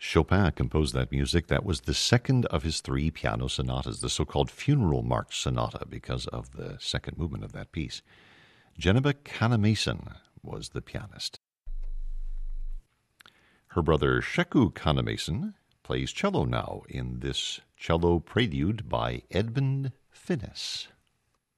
Chopin composed that music. That was the second of his three piano sonatas, the so-called Funeral March Sonata, because of the second movement of that piece. Geneva Kannemason was the pianist. Her brother Sheku Kannemason plays cello now in this cello prelude by Edmund Finnis.